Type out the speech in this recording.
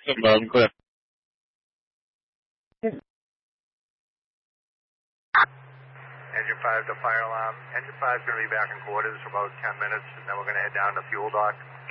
Loud and clear. Yes. Engine 5 to fire alarm. Engine 5 is going to be back in quarters for about 10 minutes, and then we're going to head down to fuel dock.